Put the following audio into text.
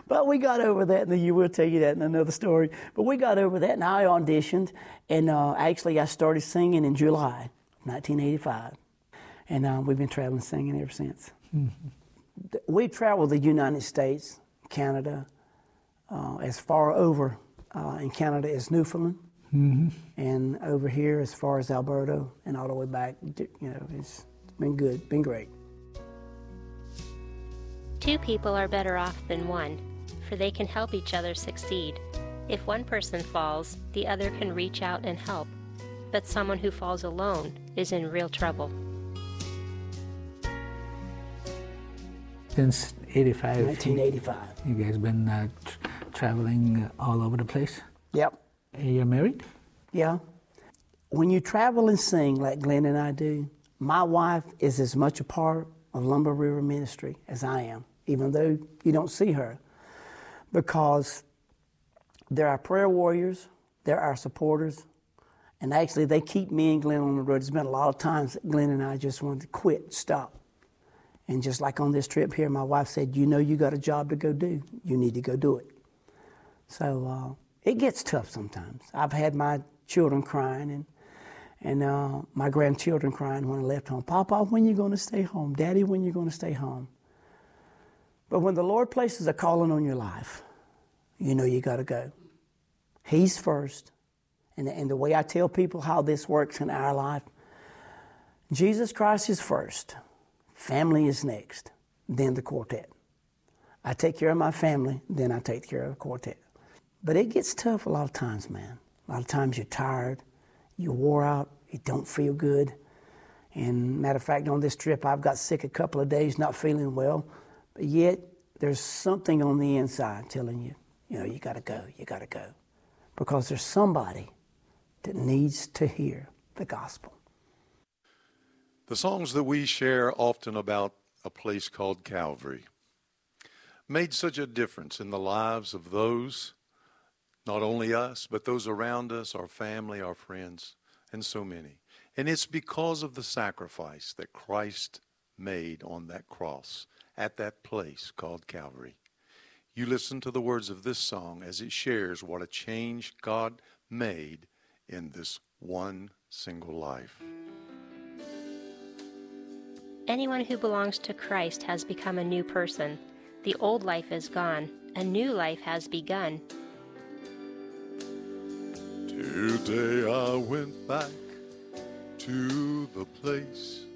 But we got over that, and you will tell you that in another story. But we got over that, and I auditioned, and actually I started singing in July 1985. And we've been traveling singing ever since. Mm-hmm. We traveled the United States, Canada, as far over in Canada as Newfoundland, mm-hmm. and over here as far as Alberta, and all the way back. It's been good, been great. Two people are better off than one, for they can help each other succeed. If one person falls, the other can reach out and help. But someone who falls alone is in real trouble. Since 1985. You guys been traveling all over the place? Yep. You're married? Yeah. When you travel and sing like Glenn and I do, my wife is as much a part of Lumber River Ministry as I am, even though you don't see her, because they're our prayer warriors, they're our supporters, and actually they keep me and Glenn on the road. There's been a lot of times that Glenn and I just wanted to quit, stop. And just like on this trip here, my wife said, you got a job to go do. You need to go do it. So it gets tough sometimes. I've had my children crying and my grandchildren crying when I left home. Papa, when you going to stay home? Daddy, when you going to stay home? But when the Lord places a calling on your life, you got to go. He's first. And the way I tell people how this works in our life, Jesus Christ is first. Family is next, then the quartet. I take care of my family, then I take care of the quartet. But it gets tough a lot of times, man. A lot of times you're tired, you're wore out, you don't feel good. And matter of fact, on this trip, I've got sick a couple of days, not feeling well. But yet, there's something on the inside telling you, you got to go, you got to go. Because there's somebody that needs to hear the gospel. The songs that we share often about a place called Calvary made such a difference in the lives of those, not only us, but those around us, our family, our friends, and so many. And it's because of the sacrifice that Christ made on that cross at that place called Calvary. You listen to the words of this song as it shares what a change God made in this one single life. Anyone who belongs to Christ has become a new person. The old life is gone. A new life has begun. Today I went back to the place